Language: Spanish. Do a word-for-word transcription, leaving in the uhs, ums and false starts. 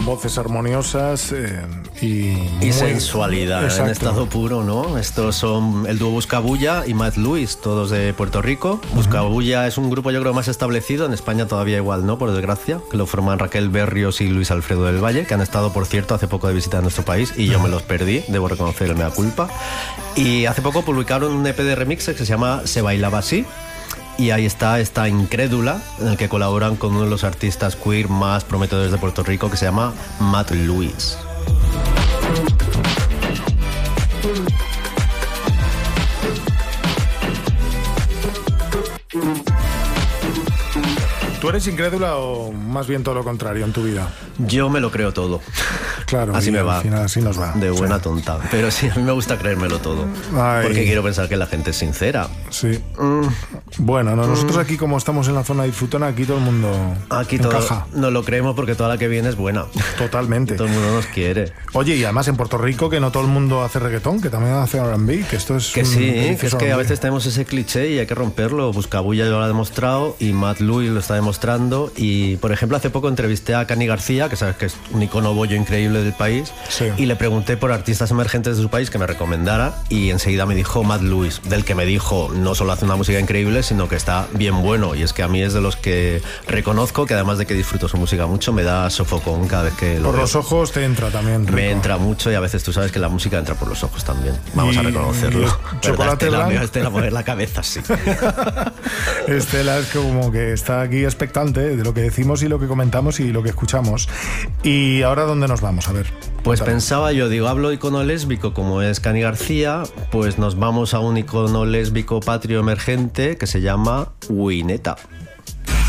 voces armoniosas eh, y... Y muy... sensualidad. Exacto. En estado puro, ¿no? Estos son el dúo Buscabulla y Matt Lewis, todos de Puerto Rico. Uh-huh. Buscabulla es un grupo yo creo más establecido, en España todavía igual, ¿no? Por desgracia, que lo forman Raquel Berrios y Luis Alfredo del Valle, que han estado, por cierto, hace poco de visita a nuestro país y yo me los perdí, debo reconocer el mea culpa. Y hace poco publicaron un E P de remixes que se llama Se Bailaba Así. Y ahí está esta Incrédula, en el que colaboran con uno de los artistas queer más prometedores de Puerto Rico, que se llama Matt Lewis. ¿Tú eres incrédula o más bien todo lo contrario en tu vida? Yo me lo creo todo. Claro, así me va. Al final así nos va. De buena sí. tonta. Pero sí, a mí me gusta creérmelo todo. Ay. Porque quiero pensar que la gente es sincera. Sí. Mm. Bueno, no, nosotros aquí como estamos en la zona disfrutona, aquí todo el mundo aquí encaja. Todo nos lo creemos porque toda la que viene es buena. Totalmente. Todo el mundo nos quiere. Oye, y además en Puerto Rico que no todo el mundo hace reggaetón, que también hace R and B, que esto es... Que sí, que es que R and B. A veces tenemos ese cliché y hay que romperlo. Buscabulla ya lo ha demostrado y Matt Lewis lo está demostrando. Y, por ejemplo, hace poco entrevisté a Cani García, que sabes que es un icono bollo increíble del país. Sí. Y le pregunté por artistas emergentes de su país que me recomendara y enseguida me dijo Matt Lewis, del que me dijo no solo hace una música increíble, sino que está bien bueno. Y es que a mí es de los que reconozco que además de que disfruto su música mucho, me da sofocón cada vez que lo Por veo. los ojos te entra también, Rico. Me entra mucho y a veces tú sabes que la música entra por los ojos también. Vamos y, a reconocerlo. Y chocolate Estela, blanco. Estela, mover la cabeza, sí. Estela es como que está aquí expectante de lo que decimos y lo que comentamos y lo que escuchamos. ¿Y ahora dónde nos vamos? A ver. Pues cuéntame. Pensaba yo, digo, hablo icono lésbico como es Cani García, pues nos vamos a un icono lésbico patrio emergente que se llama Wineta.